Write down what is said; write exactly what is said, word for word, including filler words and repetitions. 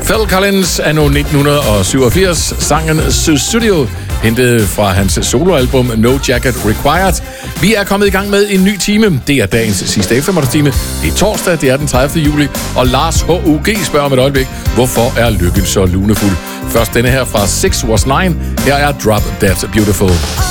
Phil Collins anno nitten syvogfirs, sangen Studio, hentet fra hans soloalbum No Jacket Required. Vi er kommet i gang med en ny time. Det er dagens sidste eftermiddagstime. Det er torsdag, det er den tredivte juli, og Lars H U G spørger om et øjeblik, hvorfor er lykken så lunefuld? Først denne her fra Six Was Nine. Her er Drop Dead Beautiful.